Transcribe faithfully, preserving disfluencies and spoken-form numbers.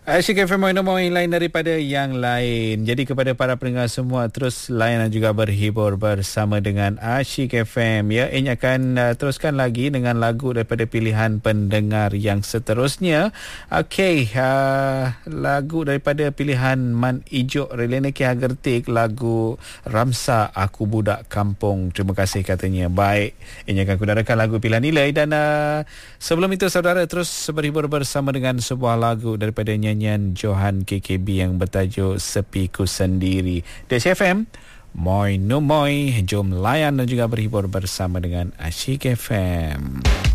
Asyik F M Moin lain daripada yang lain. Jadi kepada para pendengar semua, terus layan dan juga berhibur bersama dengan Asyik F M ya. Ini akan uh, teruskan lagi dengan lagu daripada pilihan pendengar yang seterusnya. Okey, uh, lagu daripada pilihan Man Ijo Relene Ki Hagertik, lagu Ramsa Aku Budak Kampung. Terima kasih katanya. Baik, ini akan kudarakan lagu pilihan nilai dan uh, sebelum itu saudara terus berhibur bersama dengan sebuah lagu daripada nyanyian Johan K K B yang bertajuk Sepiku Sendiri. D C F M, Moi no Moi. Jom layan dan juga berhibur bersama dengan Asyik F M.